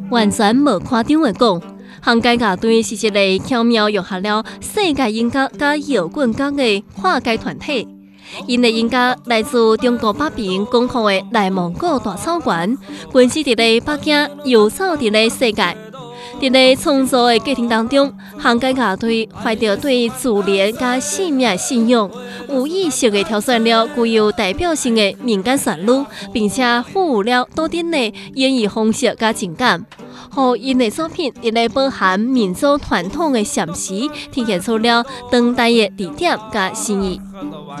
完全无夸张的讲，航界乐队是一个巧妙融合了世界音乐甲摇滚乐的跨界团体。因的音乐来自中国北平广阔的内蒙古大草原，根植伫咧北京，游走伫咧世界。伫咧创作的过程当中，航界乐队怀着对自然甲生命的信仰，有意识地挑选了具有代表性的民间旋律，并且赋予了多点的演绎方式甲情感，互因的作品伫咧饱含民族传统的禅思，体现出了当代的理念甲心意。